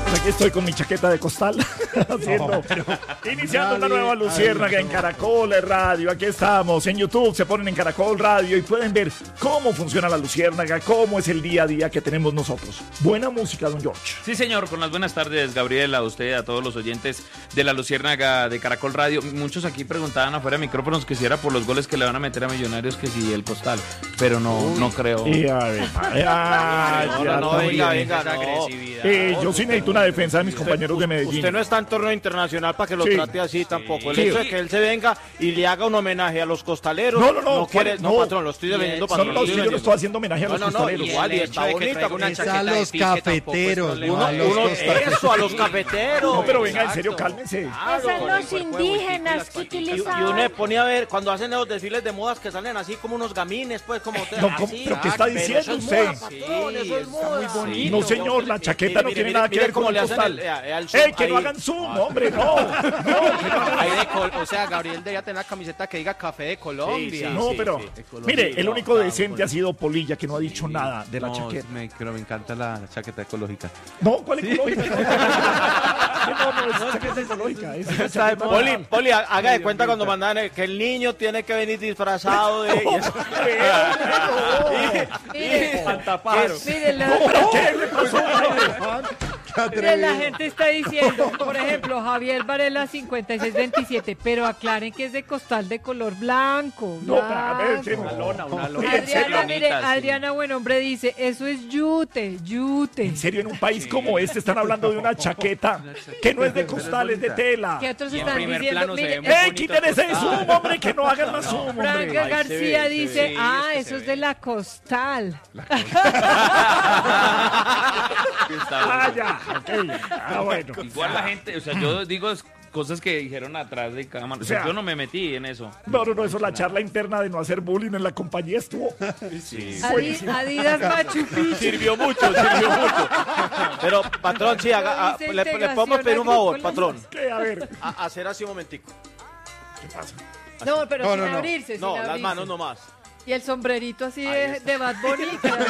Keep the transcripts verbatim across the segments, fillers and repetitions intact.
Aquí estoy con mi chaqueta de costal, haciendo, no, pero, iniciando nadie, una nueva luciérnaga en Caracol Radio. Aquí estamos, en YouTube se ponen en Caracol Radio y pueden ver cómo funciona la luciérnaga, cómo es el día a día que tenemos nosotros. Buena música, don George. Sí, señor, con las buenas tardes, Gabriel, a usted, a todos los oyentes de la luciérnaga de Caracol Radio. Muchos aquí preguntaban afuera de micrófonos que si era por los goles que le van a meter a Millonarios, que si el costal, pero no, Uy. no creo. Y a ver, ah, no, ya no, no, venga, venga, no. Eh, yo sí necesito una defensa de mis compañeros de Medellín. Usted no está en torneo internacional para que lo sí. trate así tampoco. El sí. hecho de que él se venga y le haga un homenaje a los costaleros. No, no, no. No, quiere, no, no patrón, lo estoy defendiendo, patrón. No, no, no, sí, yo no estoy haciendo homenaje a los no, no, costaleros. No, igual, y está bonita. Es a los cafeteros. Uno, a los uno, costaleros. eso, a los cafeteros. No, pero venga, en serio, cálmense. Esos son los indígenas que utilizan. Y uno se pone a ver, cuando hacen esos desfiles de modas que salen así como unos gamines, pues como... No, ¿pero qué está diciendo usted? Eso es muy bonito. No, señor, la chaqueta no tiene nada que ver con el costal. ¡Ey, que no hagan zoom, hombre, no! O sea, Gabriel debería tener una camiseta que diga Café de Colombia. No, pero, mire, el único decente ha sido Polilla, que no ha dicho nada de la chaqueta. Pero me encanta la chaqueta ecológica. No, ¿cuál ecológica? No, no, es chaqueta ecológica. Poli, Poli, haga de cuenta cuando mandan que el niño tiene que venir disfrazado de... Espantapájaros. ¿Qué le pasó? Mire, la gente está diciendo, por ejemplo, Javier Varela cincuenta y seis veintisiete, pero aclaren que es de costal de color blanco. No, para ver, sí, una lona, una lona. Adriana, mire, Adriana Buenombre dice, eso es yute, yute. En serio, en un país como este están hablando de una chaqueta que no es de costal, es de tela. ¿Qué otros están diciendo? Mire, ¡ey, quiten ese zoom, hombre, que no hagan más zoom, hombre! Franca García dice, ah, eso es de la costal. Ah, ya. Okay. Ah, bueno. Igual la gente, o sea, yo digo cosas que dijeron atrás de cámara. O sea, yo no me metí en eso. No, no, no, eso, la charla interna de no hacer bullying en la compañía estuvo. Sí. Adi, Adidas Machu Picchu. Sirvió mucho, sirvió mucho. Pero, patrón, sí, haga, a, le, le podemos pedir un favor, patrón. ¿Qué? A ver. A, hacer así un momentico. ¿Qué pasa? No, pero no, sin no, no. abrirse, sin No, abrirse. las manos nomás. Y el sombrerito así de, de Bad Bunny.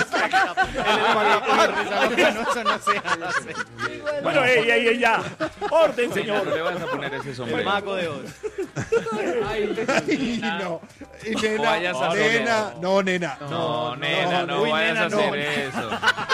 Bueno, ey, ey, ey, ya. Orden, señor. No le vas a poner ese sombrero. El mago de Oz. Ay, no. Y nena, No vayas a hacer nena, eso. no, nena. No, nena, no, uy, vayas nena, a hacer no. eso.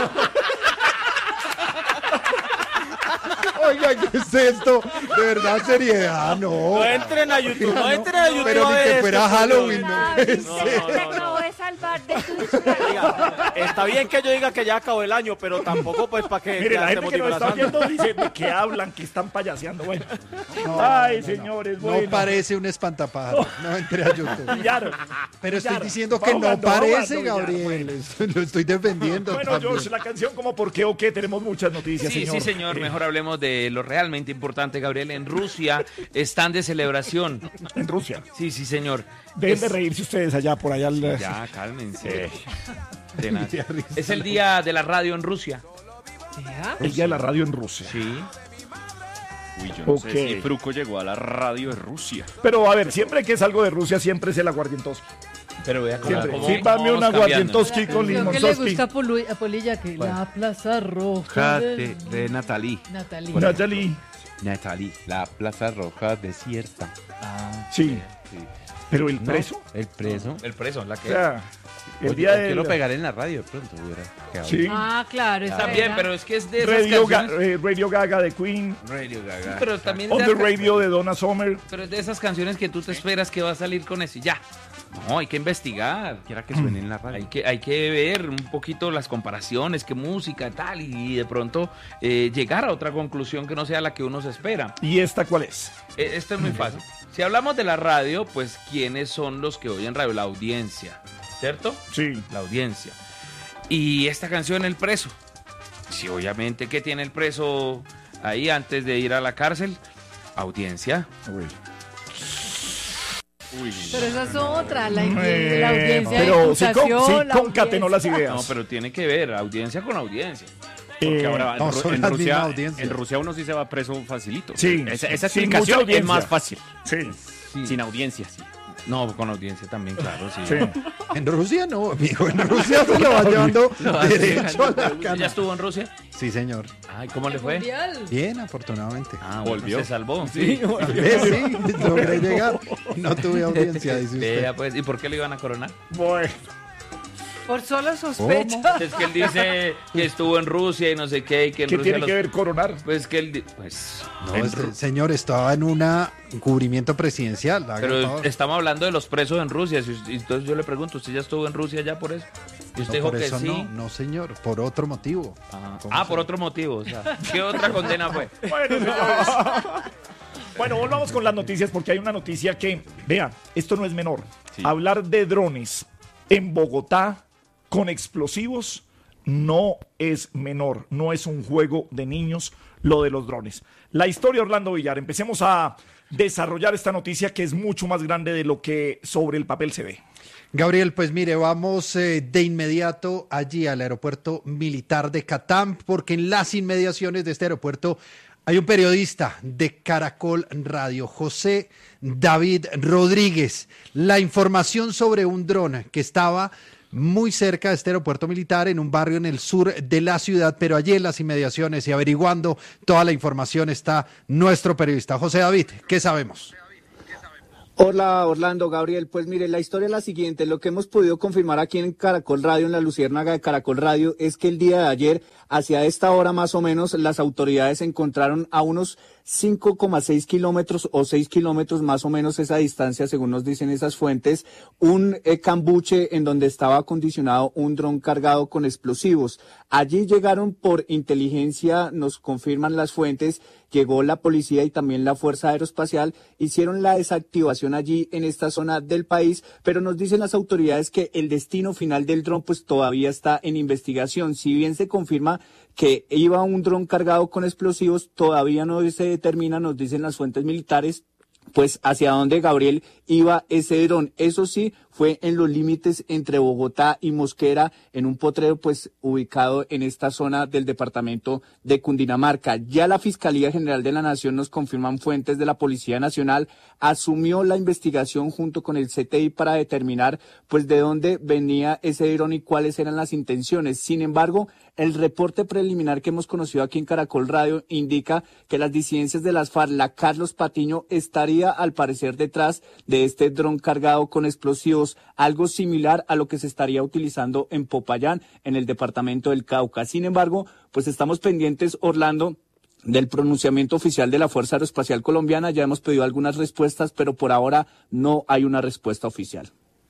Oiga, ¿qué es esto? De verdad, seriedad, no. No entren a YouTube, no entren a YouTube. Pero a ni ver que esto, fuera señor. Halloween, no. Ah, puede ¿viste? ser. Se acabó de salvar de tu Oiga, está bien que yo diga que ya acabó el año, pero tampoco pues para que Mire, ya la gente estemos que nos está disfrazando. viendo dice ¿de qué hablan? Que están payaseando. Bueno. Ay, señores, bueno. No parece un espantapájaro. No entré a YouTube. Pillaron. Pero estoy Pillaron. diciendo Va que no jugando, va parece, jugando, Gabriel. Esto lo estoy defendiendo. Bueno, también. George, la canción como ¿por qué o qué? Tenemos muchas noticias, Sí, señor. sí, señor. Eh, Mejor hablemos de lo realmente importante, Gabriel. En Rusia están de celebración. En Rusia. Sí, sí, señor. Deben Es- de reírse ustedes allá, por allá. al- Ya, cálmense. De nada. Es el día de la radio en Rusia. El día de la radio en Rusia. Sí. Uy, yo no Ok. sé si Fruco llegó a la radio de Rusia. Pero a ver, siempre que es algo de Rusia, siempre es el aguardientoski. Pero vea cómo, Siempre. cómo- Sírvame cómo un vamos cambiando. aguardientoski con Lo que le limonzoski. gusta a, Polu- a Polilla, que la Plaza Roja Roja de, de, de Natalí. Natalie. Natalie. Natalí, la Plaza Roja desierta. Sí. Sí. Pero el ¿No? preso. El preso. El preso, la O que... sea, el Oye, día o de. quiero pegar en la radio de pronto. Hubiera quedado Sí. Ah, claro. esa También, era. pero es que es de esas Radio, Ga- canciones... eh, Radio Gaga de Queen. Radio Gaga. Pero también On de the esas ca- Radio de Donna Summer. Pero es de esas canciones que tú te esperas que va a salir con eso y ya. No, hay que investigar. Quiera que suene en la radio. Hay que, hay que ver un poquito las comparaciones, qué música, tal, y de pronto eh, llegar a otra conclusión que no sea la que uno se espera. ¿Y esta cuál es? Eh, Esto es muy fácil. Si hablamos de la radio, pues ¿quiénes son los que oyen radio? La audiencia, ¿cierto? Sí. La audiencia. Y esta canción, El Preso. Sí, obviamente, ¿qué tiene el preso ahí antes de ir a la cárcel? Audiencia. Uy. Uy, Pero esa es otra, la, Eh, la audiencia de pero sí, con, imputación, sí la concatenó las audiencia. ideas. No, pero tiene que ver audiencia con audiencia. porque Eh, ahora en, no, Ru- son en las Rusia, mismas audiencias. en Rusia uno sí se va preso facilito. Sí, Esa, esa sin explicación mucha es audiencia. más fácil. Sí. Sí. Sin audiencia, sí. No, con audiencia también, claro, sí. Sí. En Rusia no, amigo. En Rusia se lo va llevando derecho a la ¿Ya cana. estuvo en Rusia? Sí, señor. Ay, ¿cómo le fue? Mundial. Bien, afortunadamente. Ah, bueno, Volvió. se salvó. Sí, Tal vez sí, logré llegar. No tuve audiencia, dice usted. Vea, pues, ¿y por qué le iban a coronar? Bueno, Por solo sospecha. Es que él dice que estuvo en Rusia y no sé qué, y que en ¿qué Rusia tiene los- que ver coronar? Pues que él, di- pues, No, este señor estaba en una- un cubrimiento presidencial. haga el pero favor. estamos hablando de los presos en Rusia, si- y entonces yo le pregunto, ¿usted ya estuvo en Rusia ya por eso? Y usted No, dijo por que eso sí. no, no señor, por otro motivo. Ah, ¿Cómo ah, se- por otro motivo, o sea, ¿qué otra condena fue? Bueno, señores. Bueno, volvamos con las noticias porque hay una noticia que, vean, esto no es menor. Sí. Hablar de drones en Bogotá con explosivos no es menor, no es un juego de niños lo de los drones. La historia Orlando Villar, empecemos a desarrollar esta noticia que es mucho más grande de lo que sobre el papel se ve. Gabriel, pues mire, vamos eh, de inmediato allí al aeropuerto militar de Catam, porque en las inmediaciones de este aeropuerto hay un periodista de Caracol Radio, José David Rodríguez. La información sobre un dron que estaba muy cerca de este aeropuerto militar, en un barrio en el sur de la ciudad, pero allí en las inmediaciones y averiguando toda la información está nuestro periodista. José David, ¿qué sabemos? Hola Orlando, Gabriel, pues mire, la historia es la siguiente, lo que hemos podido confirmar aquí en Caracol Radio, en la Luciérnaga de Caracol Radio, es que el día de ayer, hacia esta hora más o menos, las autoridades encontraron a unos cinco coma seis kilómetros o seis kilómetros más o menos esa distancia, según nos dicen esas fuentes, un eh, cambuche en donde estaba acondicionado un dron cargado con explosivos. Allí llegaron por inteligencia, nos confirman las fuentes, llegó la policía y también la Fuerza Aeroespacial, hicieron la desactivación allí en esta zona del país, pero nos dicen las autoridades que el destino final del dron pues todavía está en investigación. Si bien se confirma que iba un dron cargado con explosivos, todavía no se determina, nos dicen las fuentes militares, pues hacia dónde, Gabriel, iba ese dron. Eso sí, fue en los límites entre Bogotá y Mosquera, en un potrero pues ubicado en esta zona del departamento de Cundinamarca. Ya la Fiscalía General de la Nación, nos confirman fuentes de la Policía Nacional, asumió la investigación junto con el C T I para determinar pues de dónde venía ese dron y cuáles eran las intenciones. Sin embargo, el reporte preliminar que hemos conocido aquí en Caracol Radio indica que las disidencias de las FARC, la Carlos Patiño, estaría al parecer detrás de este dron cargado con explosivos, algo similar a lo que se estaría utilizando en Popayán, en el departamento del Cauca. Sin embargo, pues estamos pendientes, Orlando, del pronunciamiento oficial de la Fuerza Aeroespacial Colombiana. Ya hemos pedido algunas respuestas, pero por ahora no hay una respuesta oficial.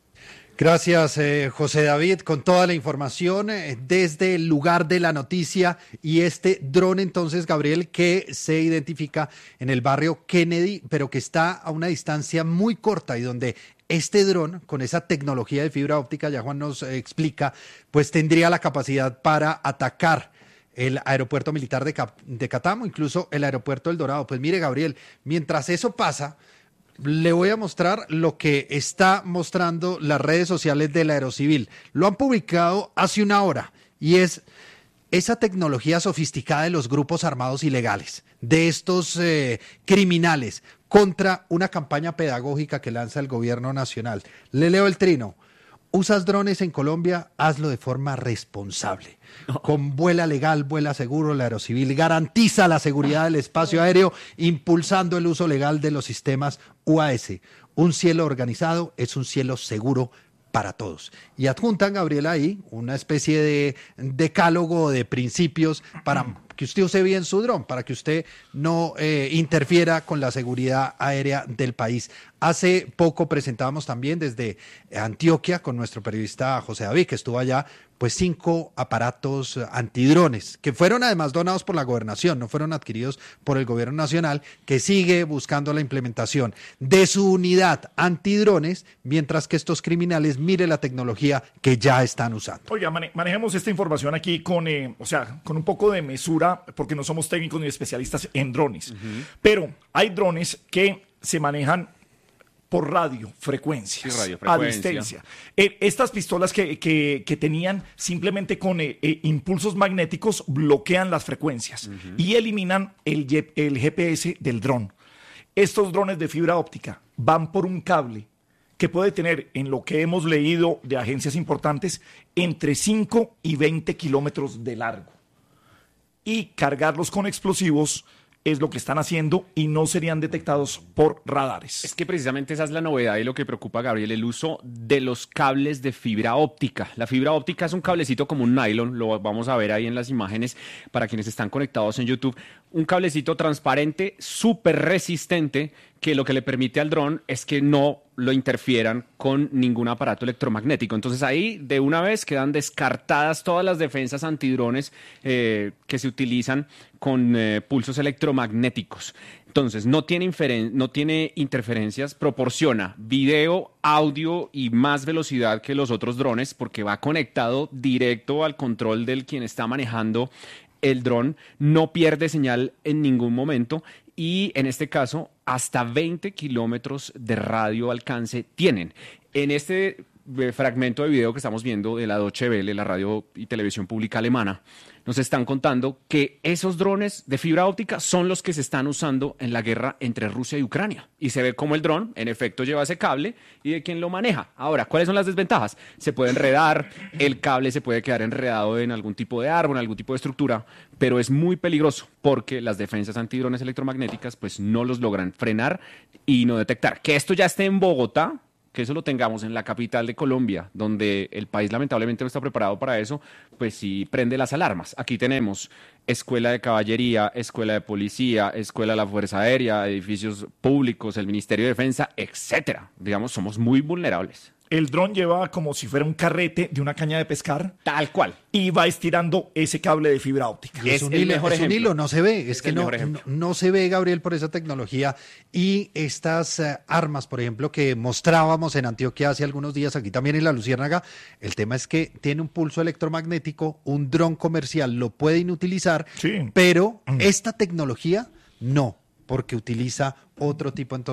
Gracias, eh, José David, con toda la información eh, desde el lugar de la noticia y este dron entonces, Gabriel, que se identifica en el barrio Kennedy, pero que está a una distancia muy corta y donde este dron, con esa tecnología de fibra óptica, ya Juan nos eh, explica, pues tendría la capacidad para atacar el aeropuerto militar de, Cap- de Catamo, incluso el aeropuerto del Dorado. Pues mire, Gabriel, mientras eso pasa, le voy a mostrar lo que está mostrando las redes sociales del Aerocivil. Lo han publicado hace una hora y es esa tecnología sofisticada de los grupos armados ilegales, de estos eh, criminales, contra una campaña pedagógica que lanza el gobierno nacional. Le leo el trino. ¿Usas drones en Colombia? Hazlo de forma responsable. Con vuela legal, vuela seguro, la Aerocivil garantiza la seguridad del espacio aéreo, impulsando el uso legal de los sistemas U A S. Un cielo organizado es un cielo seguro para todos. Y adjuntan, Gabriela, ahí una especie de decálogo de principios para que usted use bien su dron, para que usted no eh, interfiera con la seguridad aérea del país. Hace poco presentábamos también desde Antioquia con nuestro periodista José David, que estuvo allá, pues cinco aparatos antidrones, que fueron además donados por la gobernación, no fueron adquiridos por el gobierno nacional, que sigue buscando la implementación de su unidad antidrones, mientras que estos criminales mire la tecnología que ya están usando. Oiga, mane- manejemos esta información aquí con, eh, o sea, con un poco de mesura, porque no somos técnicos ni especialistas en drones. Uh-huh. Pero hay drones que se manejan por radiofrecuencias, Sí, radiofrecuencia. a distancia. Eh, estas pistolas que, que, que tenían simplemente con eh, eh, impulsos magnéticos bloquean las frecuencias uh-huh. y eliminan el, el G P S del dron. Estos drones de fibra óptica van por un cable que puede tener, en lo que hemos leído de agencias importantes, entre cinco y veinte kilómetros de largo. y cargarlos con explosivos es lo que están haciendo y no serían detectados por radares. Es que precisamente esa es la novedad y lo que preocupa a Gabriel, el uso de los cables de fibra óptica. La fibra óptica es un cablecito como un nylon, lo vamos a ver ahí en las imágenes para quienes están conectados en YouTube. Un cablecito transparente, súper resistente, que lo que le permite al dron es que no lo interfieran con ningún aparato electromagnético. Entonces ahí de una vez quedan descartadas todas las defensas antidrones eh, que se utilizan con eh, pulsos electromagnéticos. Entonces no tiene, inferen- no tiene interferencias, proporciona video, audio y más velocidad que los otros drones porque va conectado directo al control del quien está manejando el dron, no pierde señal en ningún momento y en este caso hasta veinte kilómetros de radio alcance tienen. En este eh, fragmento de video que estamos viendo de la Deutsche Welle, la radio y televisión pública alemana, nos están contando que esos drones de fibra óptica son los que se están usando en la guerra entre Rusia y Ucrania. Y se ve como el dron, en efecto, lleva ese cable y de quién lo maneja. Ahora, ¿cuáles son las desventajas? Se puede enredar, el cable se puede quedar enredado en algún tipo de árbol, en algún tipo de estructura, pero es muy peligroso porque las defensas antidrones electromagnéticas pues no los logran frenar y no detectar. Que esto ya esté en Bogotá, que eso lo tengamos en la capital de Colombia, donde el país lamentablemente no está preparado para eso, pues sí prende las alarmas. Aquí tenemos escuela de caballería, escuela de policía, escuela de la Fuerza Aérea, edificios públicos, el Ministerio de Defensa, etcétera. Digamos, somos muy vulnerables. El dron lleva como si fuera un carrete de una caña de pescar. Tal cual. Y va estirando ese cable de fibra óptica. Es, es un, hilo, es un hilo, no se ve. Es, es que no, no, no se ve, Gabriel, por esa tecnología. Y estas uh, armas, por ejemplo, que mostrábamos en Antioquia hace algunos días, aquí también en La Luciérnaga, el tema es que tiene un pulso electromagnético, un dron comercial lo pueden utilizar, sí. pero mm. esta tecnología no, porque utiliza otro tipo entonces